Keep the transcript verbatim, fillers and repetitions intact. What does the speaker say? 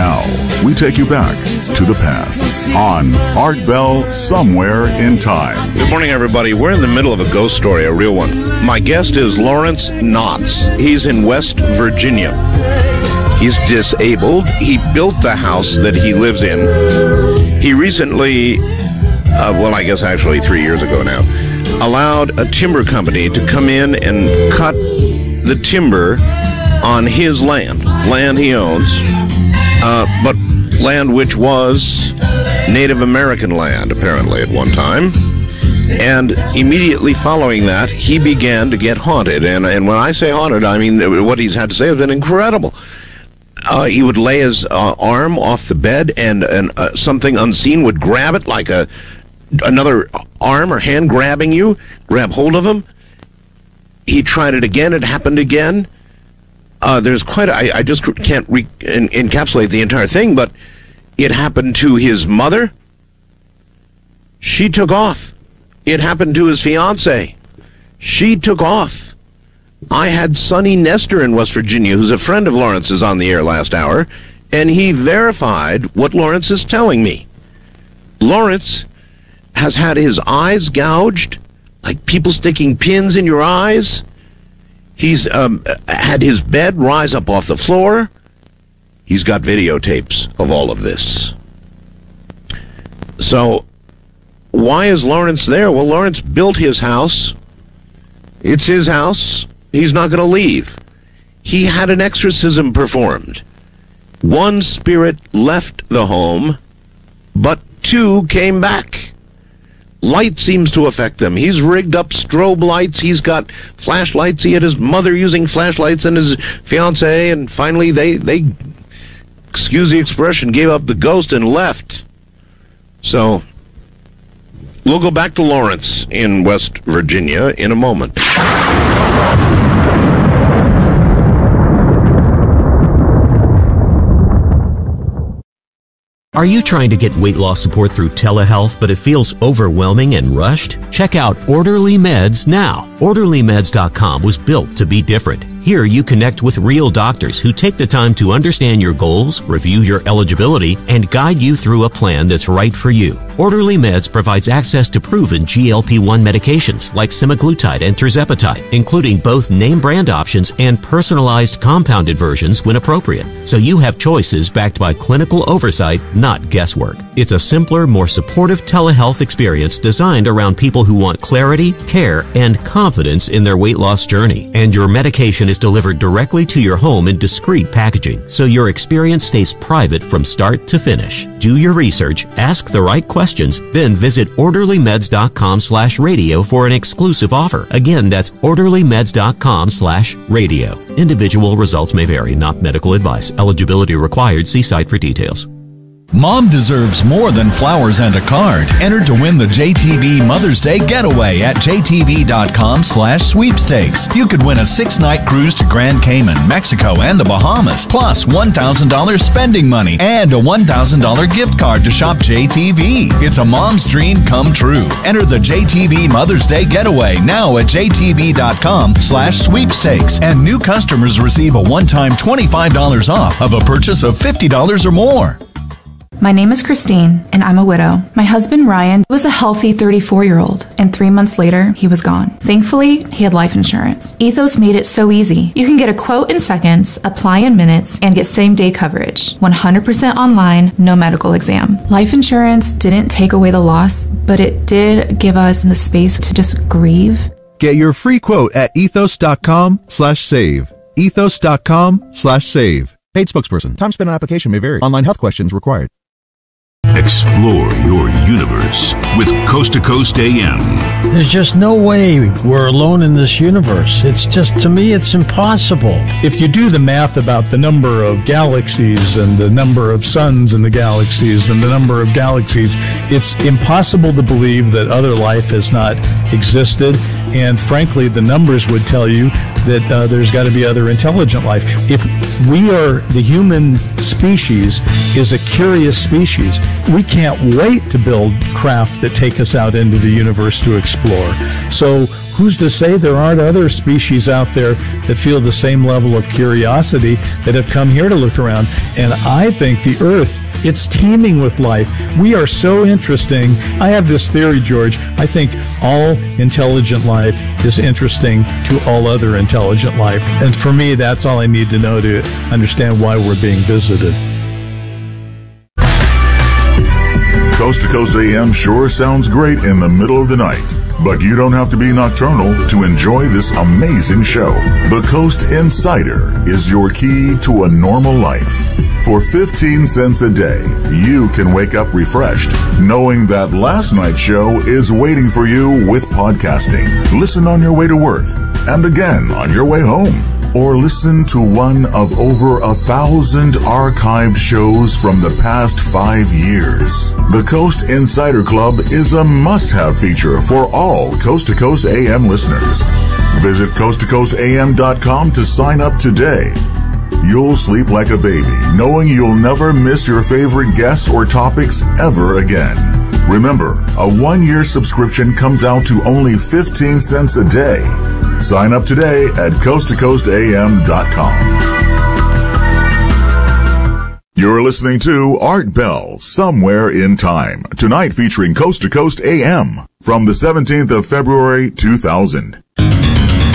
Now, we take you back to the past on Art Bell Somewhere in Time. Good morning, everybody. We're in the middle of a ghost story, a real one. My guest is Lawrence Knotts. He's in West Virginia. He's disabled. He built the house that he lives in. He recently, uh, well, I guess actually three years ago now, allowed a timber company to come in and cut the timber on his land, land he owns, uh, but land which was Native American land, apparently, at one time. And immediately following that, he began to get haunted. And, and when I say haunted, I mean what he's had to say has been incredible. Uh, he would lay his uh, arm off the bed, and, and uh, something unseen would grab it, like a another arm or hand grabbing you, grab hold of him. He tried it again. It happened again. Uh, there's quite a, I, I just can't re- en- encapsulate the entire thing, but it happened to his mother. She took off. It happened to his fiance. She took off. I had Sonny Nestor in West Virginia, who's a friend of Lawrence's, on the air last hour, and he verified what Lawrence is telling me. Lawrence has had his eyes gouged, like people sticking pins in your eyes. He's um, had his bed rise up off the floor. He's got videotapes of all of this. So, why is Lawrence there? Well, Lawrence built his house. It's his house. He's not going to leave. He had an exorcism performed. One spirit left the home, but two came back. Light seems to affect them. He's rigged up strobe lights. He's got flashlights. He had his mother using flashlights and his fiancée, and finally they, they, excuse the expression, gave up the ghost and left. So, we'll go back to Lawrence in West Virginia in a moment. Are you trying to get weight loss support through telehealth, but it feels overwhelming and rushed? Check out Orderly Meds now. Orderly Meds dot com was built to be different. Here you connect with real doctors who take the time to understand your goals, review your eligibility, and guide you through a plan that's right for you. Orderly Meds provides access to proven G L P one medications like semaglutide and tirzepatide, including both name brand options and personalized compounded versions when appropriate. So you have choices backed by clinical oversight, not guesswork. It's a simpler, more supportive telehealth experience designed around people who want clarity, care, and confidence in their weight loss journey. And your medication is delivered directly to your home in discreet packaging, so your experience stays private from start to finish. Do your research, ask the right questions, then visit Orderly Meds dot com slash radio for an exclusive offer. Again, that's Orderly Meds dot com slash radio. Individual results may vary, not medical advice. Eligibility required. See site for details. Mom deserves more than flowers and a card. Enter to win the J T V Mother's Day Getaway at J T V dot com slash sweepstakes. You could win a six-night cruise to Grand Cayman, Mexico, and the Bahamas, plus one thousand dollars spending money and a one thousand dollars gift card to shop J T V. It's a mom's dream come true. Enter the J T V Mother's Day Getaway now at J T V dot com slash sweepstakes. And new customers receive a one-time twenty-five dollars off of a purchase of fifty dollars or more. My name is Christine, and I'm a widow. My husband, Ryan, was a healthy thirty-four-year-old, and three months later, he was gone. Thankfully, he had life insurance. Ethos made it so easy. You can get a quote in seconds, apply in minutes, and get same-day coverage. one hundred percent online, no medical exam. Life insurance didn't take away the loss, but it did give us the space to just grieve. Get your free quote at ethos dot com slash save. ethos dot com slash save. Paid spokesperson. Time spent on application may vary. Online health questions required. Explore your universe with Coast to Coast A M. There's just no way we're alone in this universe. It's just, to me, it's impossible. If you do the math about the number of galaxies and the number of suns in the galaxies and the number of galaxies, it's impossible to believe that other life has not existed. And frankly, the numbers would tell you that uh, there's got to be other intelligent life. If we are, the human species is a curious species, we can't wait to build craft that take us out into the universe to explore. So who's to say there aren't other species out there that feel the same level of curiosity that have come here to look around? And I think the Earth, it's teeming with life. We are so interesting. I have this theory, George. I think all intelligent life is interesting to all other intelligent life. And for me, that's all I need to know to understand why we're being visited. Coast to Coast A M sure sounds great in the middle of the night, but you don't have to be nocturnal to enjoy this amazing show. The Coast Insider is your key to a normal life. For fifteen cents a day, you can wake up refreshed, knowing that last night's show is waiting for you with podcasting. Listen on your way to work, and again on your way home. Or listen to one of over a thousand archived shows from the past five years. The Coast Insider Club is a must-have feature for all Coast to Coast A M listeners. Visit coast to coast a m dot com to sign up today. You'll sleep like a baby, knowing you'll never miss your favorite guests or topics ever again. Remember, a one-year subscription comes out to only fifteen cents a day. Sign up today at coast to coast a m dot com. You're listening to Art Bell, Somewhere in Time, tonight featuring Coast to Coast A M from the seventeenth of February, two thousand.